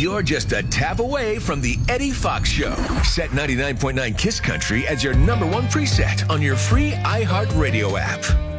You're just a tap away from the Eddie Fox Show. Set 99.9 Kiss Country as your number one preset on your free iHeartRadio app.